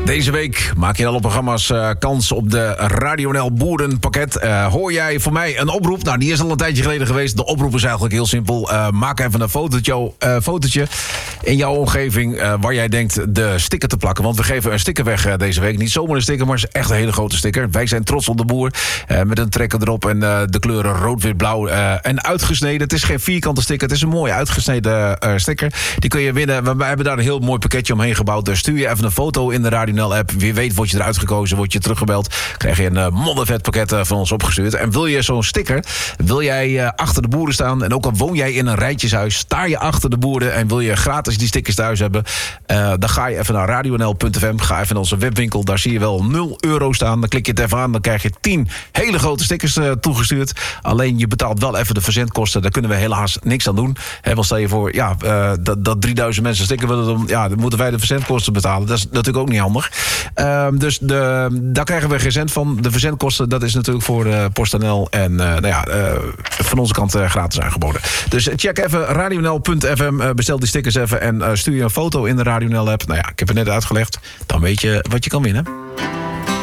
Deze week maak je in alle programma's kans op de Radio NL Boerenpakket. Hoor jij voor mij een oproep? Nou, die is al een tijdje geleden geweest. De oproep is eigenlijk heel simpel. Maak even een fotootje in jouw omgeving waar jij denkt de sticker te plakken. Want we geven een sticker weg deze week. Niet zomaar een sticker, maar echt een hele grote sticker. Wij zijn trots op de boer. Met een trekker erop en de kleuren rood, wit, blauw en uitgesneden. Het is geen vierkante sticker, het is een mooie uitgesneden sticker. Die kun je winnen. We hebben daar een heel mooi pakketje omheen gebouwd. Dus stuur je even een foto in de Radio NL-app. Wie weet word je eruit gekozen, word je teruggebeld. Krijg je een moddervet pakket van ons opgestuurd. En wil je zo'n sticker, wil jij achter de boeren staan... en ook al woon jij in een rijtjeshuis, sta je achter de boeren... en wil je gratis die stickers thuis hebben... dan ga je even naar radionl.fm, ga even naar onze webwinkel. Daar zie je wel €0 staan. Dan klik je het even aan, dan krijg je 10 hele grote stickers toegestuurd. Alleen je betaalt wel even de verzendkosten. Daar kunnen we helaas niks aan doen. Wel stel je voor dat 3000 mensen sticker willen... dan moeten wij de verzendkosten betalen. Dat is natuurlijk ook niet handig. Dus daar krijgen we geen cent van. De verzendkosten, dat is natuurlijk voor PostNL. En van onze kant gratis aangeboden. Dus check even radionl.fm. Bestel die stickers even en stuur je een foto in de Radio NL app. Nou ja, ik heb het net uitgelegd. Dan weet je wat je kan winnen.